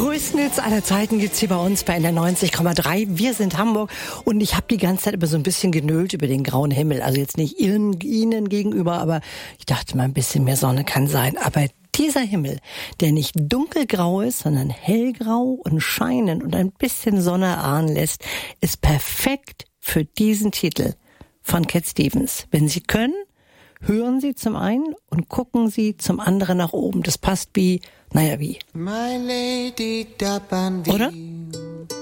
größten Hits aller Zeiten gibt's hier bei uns bei NDR 90,3. Wir sind Hamburg und ich habe die ganze Zeit immer so ein bisschen genölt über den grauen Himmel. Also jetzt nicht Ihnen gegenüber, aber ich dachte mal, ein bisschen mehr Sonne kann sein. Aber dieser Himmel, der nicht dunkelgrau ist, sondern hellgrau und scheinend und ein bisschen Sonne erahnen lässt, ist perfekt für diesen Titel von Cat Stevens. Wenn Sie können, hören Sie zum einen und gucken Sie zum anderen nach oben. Das passt wie, naja wie. My lady Dabandi. Oder?